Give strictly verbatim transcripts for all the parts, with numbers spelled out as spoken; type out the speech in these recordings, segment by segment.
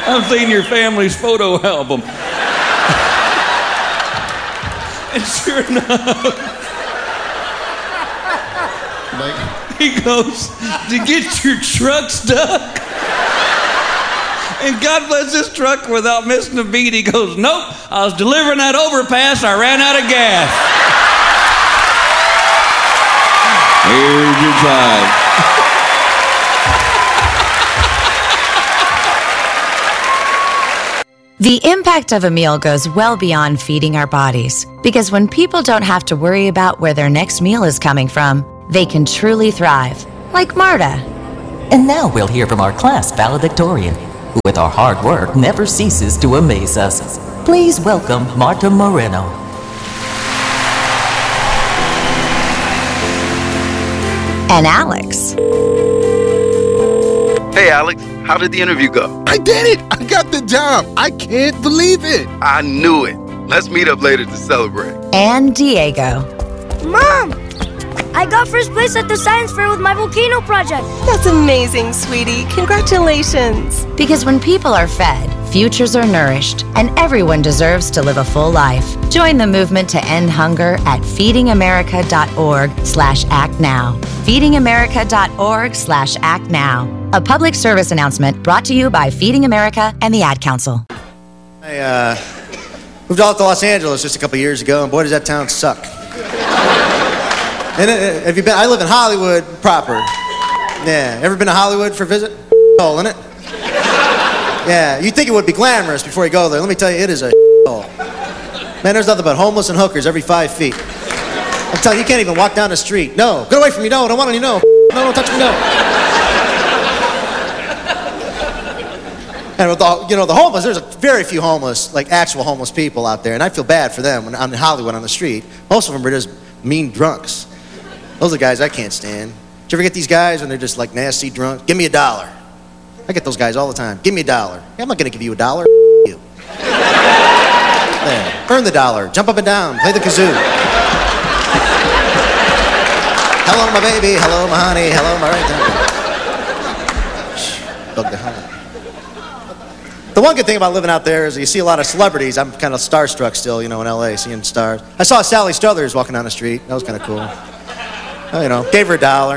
I'm seeing your family's photo album. And sure enough, Like, he goes, to get your truck stuck? And God bless this truck without missing a beat. He goes, nope, I was delivering that overpass. I ran out of gas. Here's your drive. The impact of a meal goes well beyond feeding our bodies, because when people don't have to worry about where their next meal is coming from, they can truly thrive, like Marta. And now we'll hear from our class valedictorian, who with our hard work never ceases to amaze us. Please welcome Marta Moreno. And Alex. Hey, Alex, how did the interview go? I did it! I got the job! I can't believe it! I knew it. Let's meet up later to celebrate. And Diego. Mom! I got first place at the science fair with my volcano project. That's amazing, sweetie. Congratulations. Because when people are fed, futures are nourished, and everyone deserves to live a full life. Join the movement to end hunger at feedingamerica.org slash act now. feedingamerica.org slash act now. A public service announcement brought to you by Feeding America and the Ad Council. I uh, moved out to Los Angeles just a couple years ago, and boy, does that town suck. And uh, have you been? I live in Hollywood proper. Yeah, ever been to Hollywood for a visit? Hole, isn't it? Yeah, you'd think it would be glamorous before you go there. Let me tell you, it is a hole. Man, there's nothing but homeless and hookers every five feet. I'm telling you, you can't even walk down the street. No, get away from me. No, I don't want any. No, no, don't touch me. No. And with the, you know, the homeless, there's a very few homeless, like actual homeless people out there, and I feel bad for them when I'm in Hollywood on the street. Most of them are just mean drunks. Those are the guys I can't stand. Did you ever get these guys when they're just like nasty drunk? Give me a dollar. I get those guys all the time. Give me a dollar. Yeah, I'm not gonna give you a dollar. You. There. Earn the dollar. Jump up and down. Play the kazoo. Hello, my baby. Hello, my honey. Hello, my right. Bug the hell. The one good thing about living out there is you see a lot of celebrities. I'm kind of starstruck still, you know, in L A, seeing stars. I saw Sally Struthers walking down the street. That was kind of cool. Oh, you know, gave her a dollar.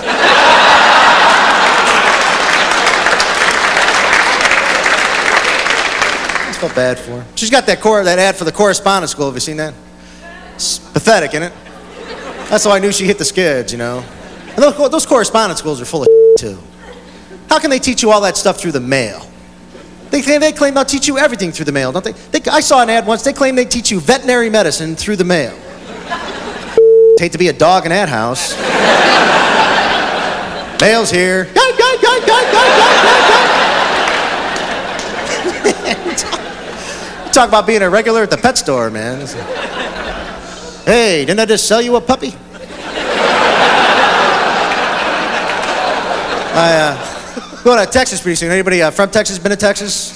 I felt bad for her. She's got that cor- that ad for the correspondence school. Have you seen that? It's pathetic, isn't it? That's how I knew she hit the skids, you know. And those, those correspondence schools are full of too. How can they teach you all that stuff through the mail? They, they claim they'll teach you everything through the mail, don't they? they? I saw an ad once, they claim they teach you veterinary medicine through the mail. Hate to be a dog in that house. Mail's here. Talk about being a regular at the pet store, man. Hey, didn't I just sell you a puppy? I, uh... Going to Texas pretty soon. Anybody uh, from Texas been to Texas?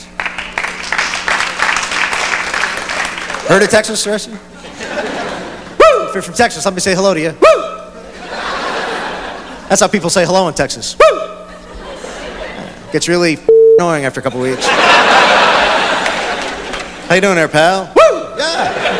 Heard of Texas, the rest of you? Woo! If you're from Texas, let me say hello to you. Woo! That's how people say hello in Texas. Woo! Gets really annoying after a couple weeks. How you doing there, pal? Woo! Yeah!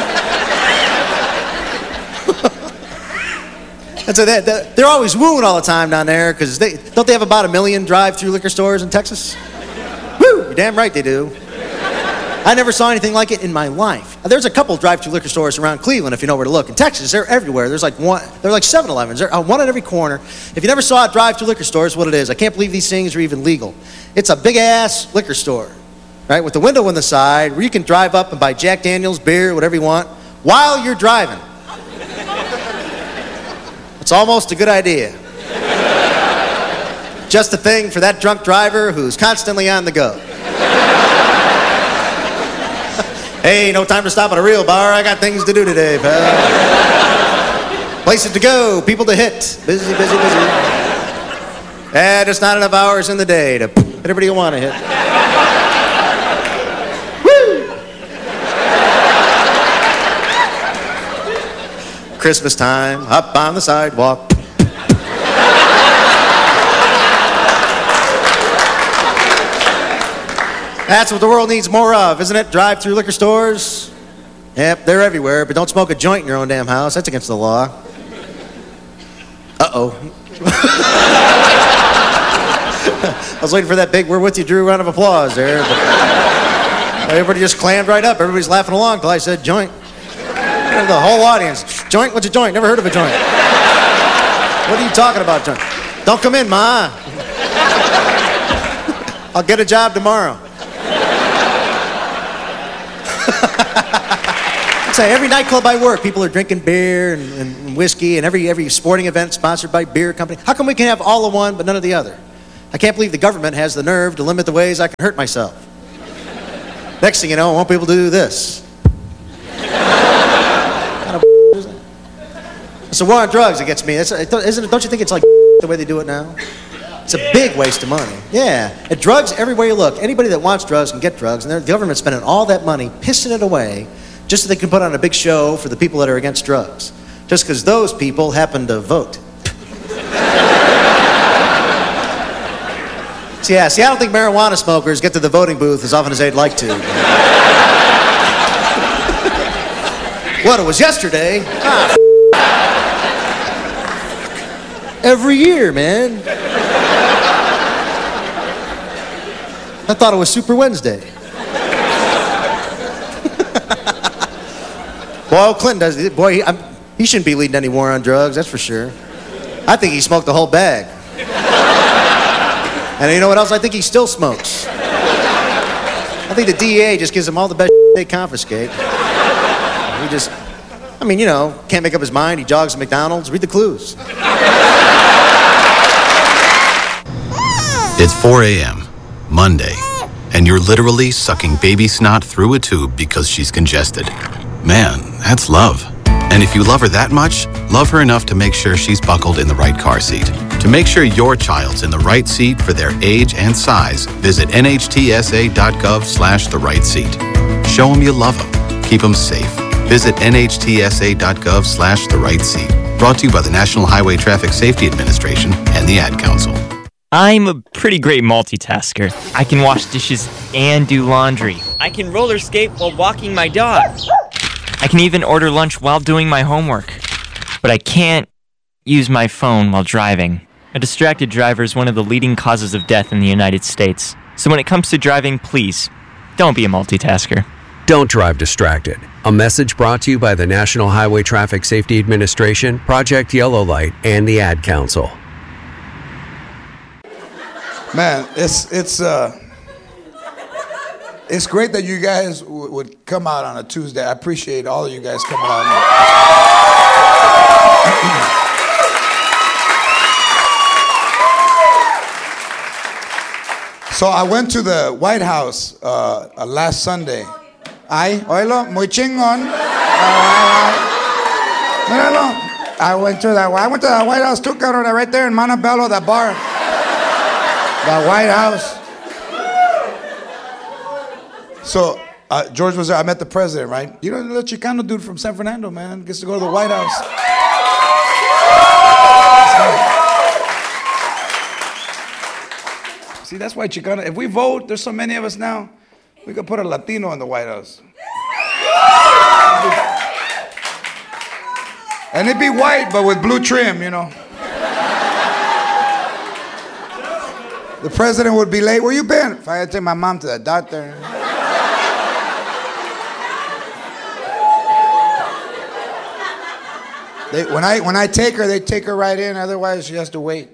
And so they, they, they're always wooing all the time down there because they don't they have about a million drive-through liquor stores in Texas? Woo! You're damn right they do. I never saw anything like it in my life. There's a couple drive-through liquor stores around Cleveland if you know where to look. In Texas, they're everywhere. There's like one. They're like seven elevens. They're one at every corner. If you never saw a drive-through liquor store, it's what it is. I can't believe these things are even legal. It's a big-ass liquor store, right, with the window on the side where you can drive up and buy Jack Daniels, beer, whatever you want, while you're driving. It's almost a good idea. Just a thing for that drunk driver who's constantly on the go. Hey, no time to stop at a real bar. I got things to do today, pal. Places to go, people to hit. Busy, busy, busy. And it's not enough hours in the day to hit everybody you want to hit. Christmas time, up on the sidewalk. That's what the world needs more of, isn't it? Drive-through liquor stores. Yep, they're everywhere, but don't smoke a joint in your own damn house. That's against the law. Uh-oh. I was waiting for that big "We're with you, Drew" round of applause there. But everybody just clammed right up. Everybody's laughing along till I said joint. The whole audience. Joint? What's a joint? Never heard of a joint. What are you talking about, joint? Don't come in, Ma. I'll get a job tomorrow. Say, every nightclub I work, people are drinking beer and, and whiskey, and every every sporting event sponsored by beer company. How come we can have all of one but none of the other? I can't believe the government has the nerve to limit the ways I can hurt myself. Next thing you know, I won't be able to do this. It's a war on drugs that gets me. It's, it, isn't it? Don't you think it's like the way they do it now? It's a big waste of money. Yeah, and drugs everywhere you look. Anybody that wants drugs can get drugs, and the government's spending all that money pissing it away just so they can put on a big show for the people that are against drugs. Just because those people happen to vote. See, yeah, see, I don't think marijuana smokers get to the voting booth as often as they'd like to. What, it was yesterday? Ah, every year, man. I thought it was Super Wednesday. Boy, Clinton does it. Boy, he, I'm, he shouldn't be leading any war on drugs, that's for sure. I think he smoked the whole bag. And you know what else? I think he still smokes. I think the D E A just gives him all the best they confiscate. He just, I mean, you know, can't make up his mind. He jogs at McDonald's. Read the clues. It's four a.m., Monday, and you're literally sucking baby snot through a tube because she's congested. Man, that's love. And if you love her that much, love her enough to make sure she's buckled in the right car seat. To make sure your child's in the right seat for their age and size, visit N H T S A dot gov slash the right seat. Show them you love them. Keep them safe. Visit N H T S A dot gov slash the right seat. Brought to you by the National Highway Traffic Safety Administration and the Ad Council. I'm a pretty great multitasker. I can wash dishes and do laundry. I can roller skate while walking my dog. I can even order lunch while doing my homework. But I can't use my phone while driving. A distracted driver is one of the leading causes of death in the United States. So when it comes to driving, please, don't be a multitasker. Don't drive distracted. A message brought to you by the National Highway Traffic Safety Administration, Project Yellow Light, and the Ad Council. Man, it's it's uh, it's great that you guys w- would come out on a Tuesday. I appreciate all of you guys coming out. So I went to the White House uh, uh, last Sunday. Ay, oílo, muy chingón. Míralo. I went to that. I went to the White House too, cabrón, right there in Montebello, that bar. The White House. So uh, George was there. I met the president, right? You know the Chicano dude from San Fernando, man, gets to go to the White House. See, that's why Chicano. If we vote, there's so many of us now. We could put a Latino in the White House. And it'd be white, but with blue trim, you know. The president would be late. Where you been? If I had to take my mom to the doctor. They, when I when I take her, they take her right in. Otherwise, she has to wait.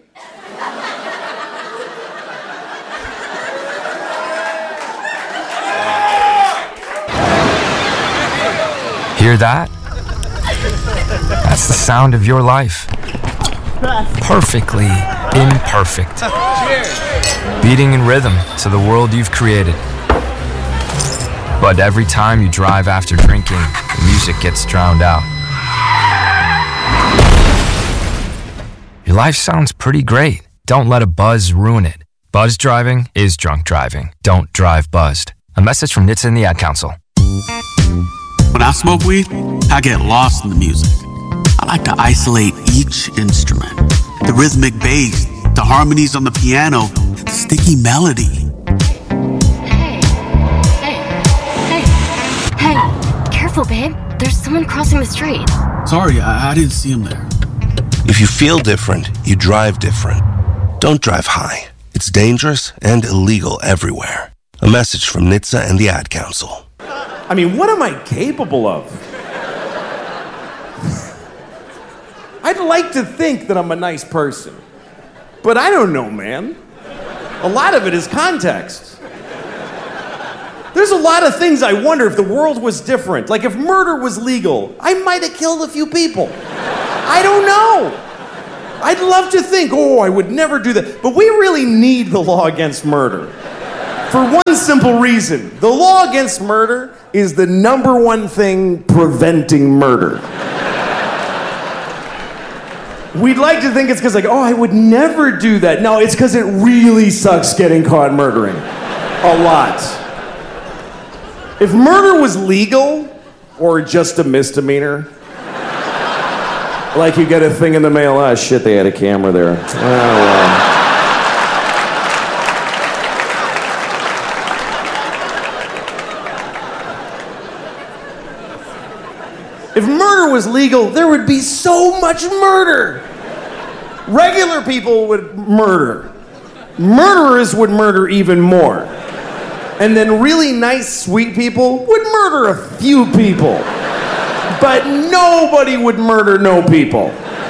Hear that? That's the sound of your life. Perfectly imperfect. Beating in rhythm to the world you've created. But every time you drive after drinking, the music gets drowned out. Your life sounds pretty great. Don't let a buzz ruin it. Buzz driving is drunk driving. Don't drive buzzed. A message from N H T S A and the Ad Council. When I smoke weed, I get lost in the music. I like to isolate each instrument. The rhythmic bass, the harmonies on the piano, the sticky melody. careful, babe. There's someone crossing the street. Sorry, I, I didn't see him there. If you feel different, you drive different. Don't drive high. It's dangerous and illegal everywhere. A message from N H T S A and the Ad Council. I mean, what am I capable of? I'd like to think that I'm a nice person, but I don't know, man. A lot of it is context. There's a lot of things I wonder if the world was different. Like if murder was legal, I might have killed a few people. I don't know. I'd love to think, oh, I would never do that. But we really need the law against murder. For one simple reason. The law against murder is the number one thing preventing murder. We'd like to think it's because, like, oh, I would never do that. No, it's because it really sucks getting caught murdering. A lot. If murder was legal, or just a misdemeanor, like you get a thing in the mail, ah, shit, they had a camera there. Oh, well. If murder was legal, there would be so much murder. Regular people would murder. Murderers would murder even more. And then really nice, sweet people would murder a few people. But nobody would murder no people.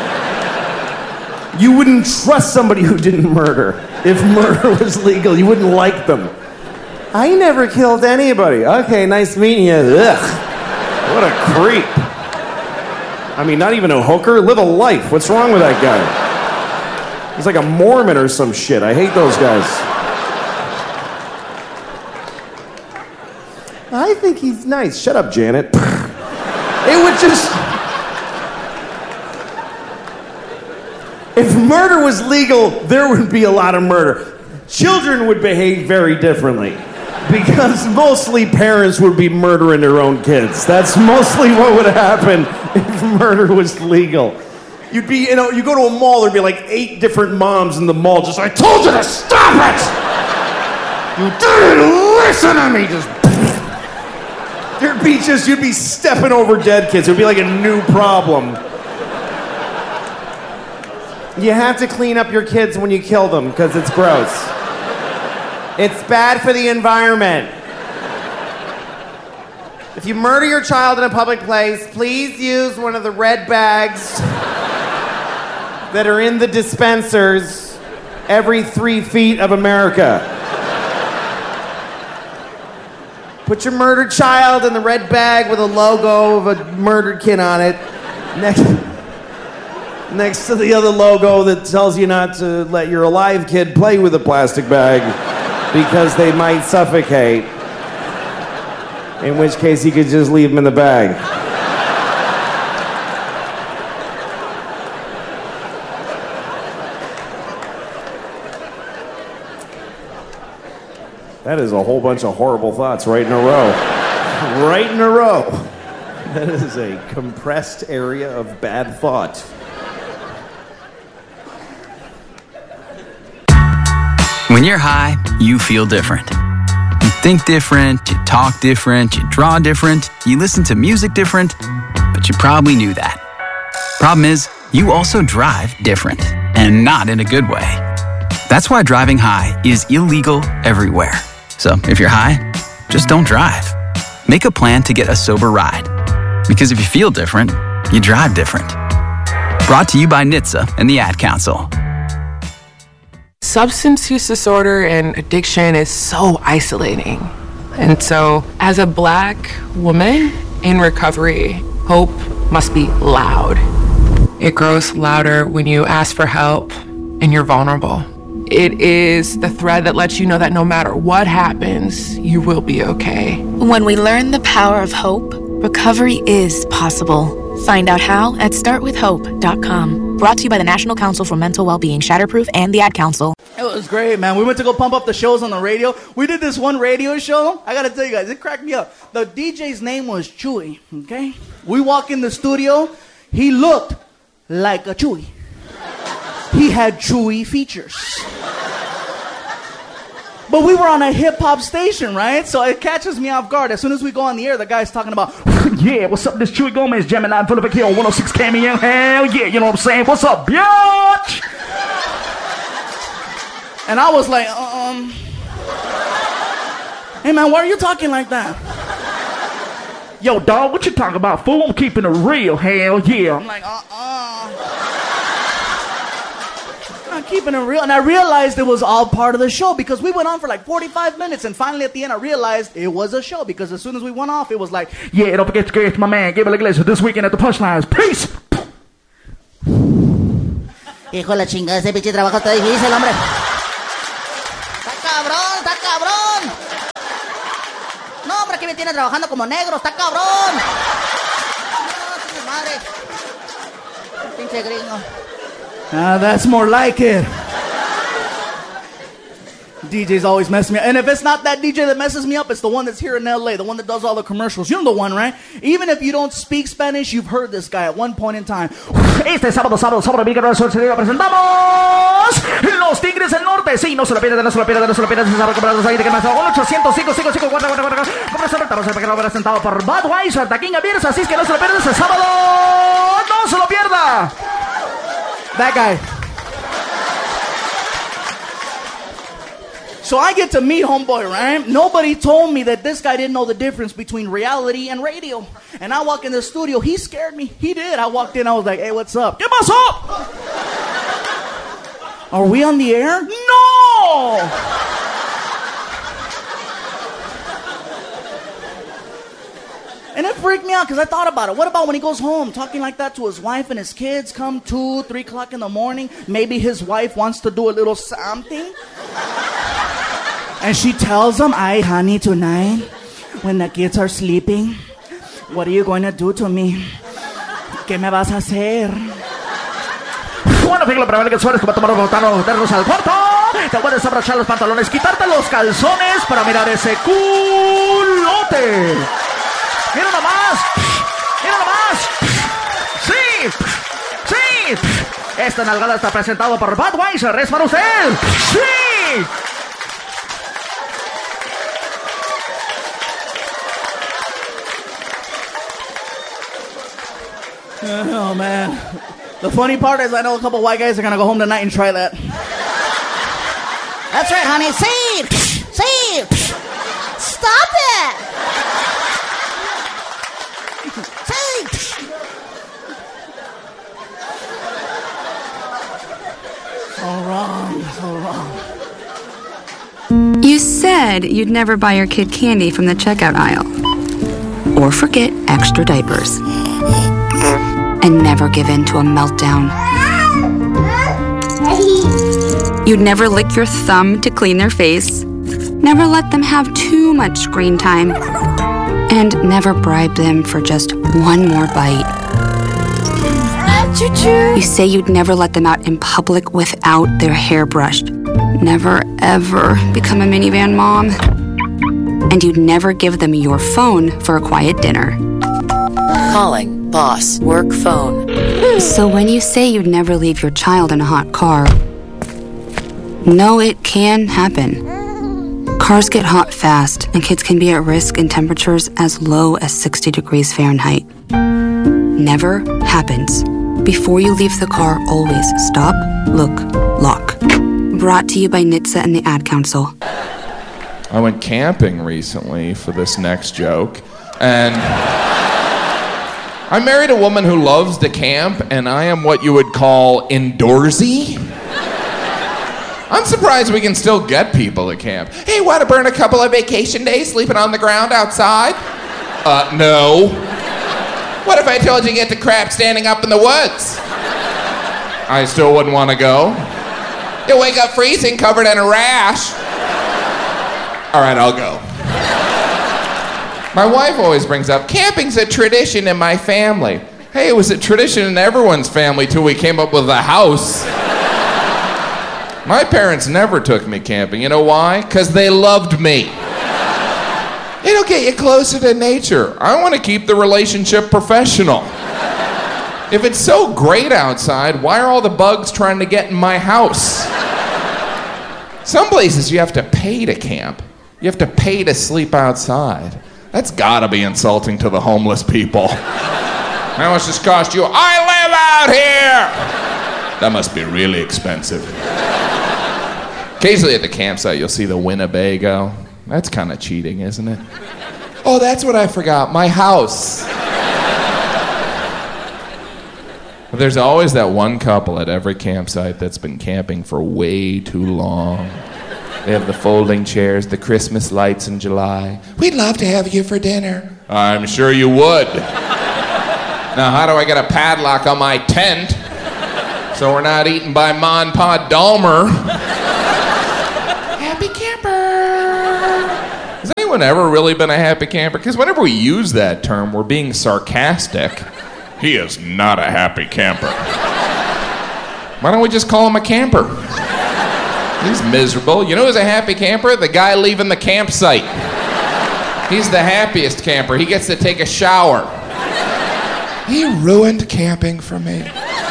You wouldn't trust somebody who didn't murder. If murder was legal, you wouldn't like them. I never killed anybody. Okay, nice meeting you. Ugh. What a creep. I mean, not even a hooker. Live a life. What's wrong with that guy? He's like a Mormon or some shit. I hate those guys. I think he's nice. Shut up, Janet. It would just... If murder was legal, there would be a lot of murder. Children would behave very differently. Because mostly parents would be murdering their own kids. That's mostly what would happen if murder was legal. You'd be, you know, you go to a mall, there'd be like eight different moms in the mall just, I told you to stop it! You didn't listen to me! Just... There'd be just, you'd be stepping over dead kids. It would be like a new problem. You have to clean up your kids when you kill them, because it's gross. It's bad for the environment. If you murder your child in a public place, please use one of the red bags that are in the dispensers every three feet of America. Put your murdered child in the red bag with a logo of a murdered kid on it. Next, next to the other logo that tells you not to let your alive kid play with a plastic bag because they might suffocate. In which case, you could just leave them in the bag. That is a whole bunch of horrible thoughts right in a row. Right in a row. That is a compressed area of bad thought. When you're high, you feel different. You think different, you talk different, you draw different, you listen to music different, but you probably knew that. Problem is, you also drive different, and not in a good way. That's why driving high is illegal everywhere. So if you're high, just don't drive. Make a plan to get a sober ride. Because if you feel different, you drive different. Brought to you by N H T S A and the Ad Council. Substance use disorder and addiction is so isolating. And so, as a Black woman in recovery, hope must be loud. It grows louder when you ask for help and you're vulnerable. It is the thread that lets you know that no matter what happens, you will be okay. When we learn the power of hope, recovery is possible. Find out how at start with hope dot com. Brought to you by the National Council for Mental Wellbeing, Shatterproof, and the Ad Council. It was great, man. We went to go pump up the shows on the radio. We did this one radio show. I gotta tell you guys, it cracked me up. The D J's name was Chewy, okay? We walk in the studio. He looked like a Chewy. He had Chewy features. But we were on a hip-hop station, right? So it catches me off guard. As soon as we go on the air, the guy's talking about, yeah, what's up, this Chuy Gomez, jamming nine Philip Hill, one oh six K M E M, hell yeah, you know what I'm saying? What's up, bitch? And I was like, um, hey man, why are you talking like that? Yo, dog, what you talking about, fool? I'm keeping it real, hell yeah. I'm like, uh-uh. I'm keeping it real. And I realized it was all part of the show because we went on for like forty-five minutes. And finally at the end, I realized it was a show because as soon as we went off, it was like, yeah, don't forget to get to my man, Gabriel Iglesias this weekend at the Punchlines. Peace! Hijo de la chingada, ese pinche trabajo está difícil, hombre. Está cabrón, está cabrón. No, hombre, aquí me tiene trabajando como negro, está cabrón. No, madre. Pinche gringo. Ah, that's more like it. D Js always mess me up. And if it's not that D J that messes me up, it's the one that's here in L A, the one that does all the commercials. You know the one, right? Even if you don't speak Spanish, you've heard this guy at one point in time. Este sábado, sábado, sábado, Miguel Rosales, presentamos Los Tigres del Norte. Sí, no se lo pierdan, no se lo pierdan, no se lo pierdan. Se sabe comprar los aires que más. uno ochocientos cinco cinco cinco cuatro cuatro cuatro. Como se retamos el pequeño presentado por Budweiser, Taquín Beers. Así es que no se lo pierdan ese sábado. No se lo pierda. That guy. So I get to meet homeboy, right? Nobody told me that this guy didn't know the difference between reality and radio. And I walk in the studio, he scared me. He did. I walked in, I was like, hey, what's up? ¿Qué pasó? Are we on the air? No! And it freaked me out because I thought about it. What about when he goes home talking like that to his wife and his kids come two, three o'clock in the morning? Maybe his wife wants to do a little something. And she tells him, ay, honey, tonight, when the kids are sleeping, what are you going to do to me? ¿Qué me vas a hacer? Bueno, fíjate, para ver que Suárez que va a tomar un botano, darnos al cuarto. Te puedes abrochar los pantalones, quitarte los calzones para mirar ese culote. ¡Mira nomás! ¡Mira nomás! ¡Sí! ¡Sí! Esta nalgada está presentado por Budweiser. ¡Es para usted! ¡Sí! Oh, man. The funny part is I know a couple white guys are going to go home tonight and try that. That's right, honey. See! See! Stop it! So wrong, so wrong. You said you'd never buy your kid candy from the checkout aisle. Or forget extra diapers. And never give in to a meltdown. You'd never lick your thumb to clean their face. Never let them have too much screen time. And never bribe them for just one more bite. You say you'd never let them out in public without their hair brushed. Never, ever become a minivan mom. And you'd never give them your phone for a quiet dinner. Calling boss work phone. So when you say you'd never leave your child in a hot car, no, it can happen. Cars get hot fast, and kids can be at risk in temperatures as low as sixty degrees Fahrenheit. Never happens. Before you leave the car, always stop, look, lock. Brought to you by N H T S A and the Ad Council. I went camping recently for this next joke, and I married a woman who loves to camp, and I am what you would call indoorsy. I'm surprised we can still get people to camp. Hey, want to burn a couple of vacation days sleeping on the ground outside? Uh, no. What if I told you to get the crap standing up in the woods? I still wouldn't want to go. You'll wake up freezing, covered in a rash. All right, I'll go. My wife always brings up, camping's a tradition in my family. Hey, it was a tradition in everyone's family till we came up with a house. My parents never took me camping. You know why? Because they loved me. It'll get you closer to nature. I want to keep the relationship professional. If it's so great outside, why are all the bugs trying to get in my house? Some places you have to pay to camp. You have to pay to sleep outside. That's gotta be insulting to the homeless people. How much does this cost you? I live out here! That must be really expensive. Occasionally at the campsite, you'll see the Winnebago. That's kind of cheating, isn't it? Oh, that's what I forgot, my house. But there's always that one couple at every campsite that's been camping for way too long. They have the folding chairs, the Christmas lights in July. We'd love to have you for dinner. I'm sure you would. Now, how do I get a padlock on my tent so we're not eaten by Ma and Pa Dahmer? Happy camper. Has anyone ever really been a happy camper? Because whenever we use that term, we're being sarcastic. He is not a happy camper. Why don't we just call him a camper? He's miserable. You know who's a happy camper? The guy leaving the campsite. He's the happiest camper. He gets to take a shower. He ruined camping for me.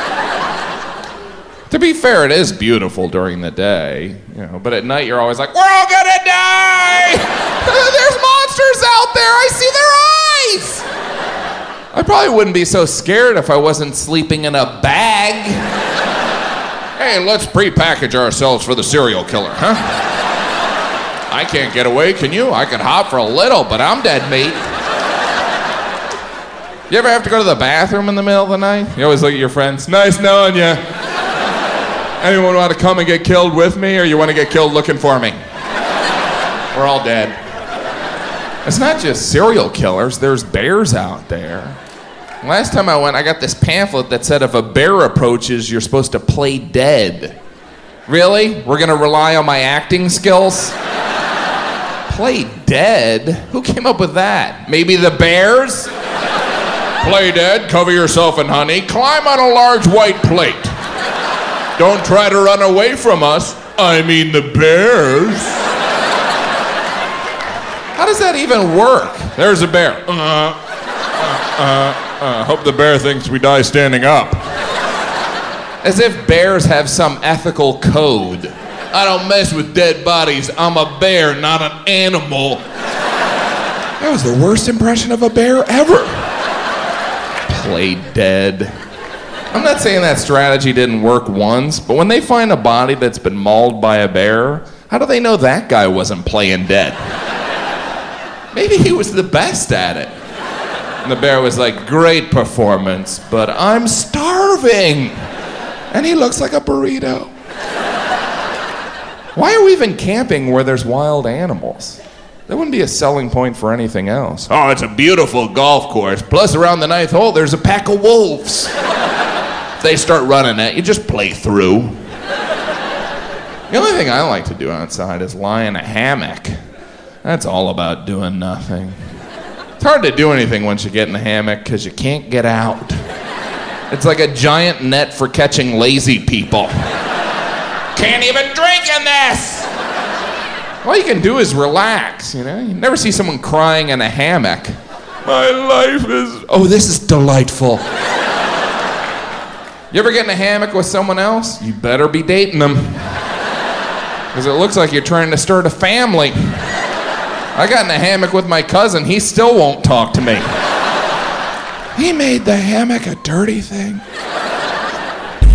To be fair, it is beautiful during the day, you know, but at night you're always like, we're all gonna die! There's monsters out there! I see their eyes! I probably wouldn't be so scared if I wasn't sleeping in a bag. Hey, let's pre-package ourselves for the serial killer, huh? I can't get away, can you? I can hop for a little, but I'm dead meat. You ever have to go to the bathroom in the middle of the night? You always look at your friends, nice knowing you. Anyone want to come and get killed with me, or you want to get killed looking for me? We're all dead. It's not just serial killers, there's bears out there. Last time I went, I got this pamphlet that said if a bear approaches, you're supposed to play dead. Really? We're gonna rely on my acting skills? Play dead? Who came up with that? Maybe the bears? Play dead, cover yourself in honey, climb on a large white plate. Don't try to run away from us. I mean the bears. How does that even work? There's a bear. Uh, uh, uh. Uh, hope the bear thinks we die standing up. As if bears have some ethical code. I don't mess with dead bodies. I'm a bear, not an animal. That was the worst impression of a bear ever. Play dead. I'm not saying that strategy didn't work once, but when they find a body that's been mauled by a bear, how do they know that guy wasn't playing dead? Maybe he was the best at it. And the bear was like, great performance, but I'm starving. And he looks like a burrito. Why are we even camping where there's wild animals? That wouldn't be a selling point for anything else. Oh, it's a beautiful golf course. Plus, around the ninth hole, there's a pack of wolves. If they start running at you, just play through. The only thing I like to do outside is lie in a hammock. That's all about doing nothing. It's hard to do anything once you get in the hammock because you can't get out. It's like a giant net for catching lazy people. Can't even drink in this! All you can do is relax, you know? You never see someone crying in a hammock. My life is... Oh, this is delightful. You ever get in a hammock with someone else? You better be dating them. Because it looks like you're trying to start a family. I got in a hammock with my cousin. He still won't talk to me. He made the hammock a dirty thing.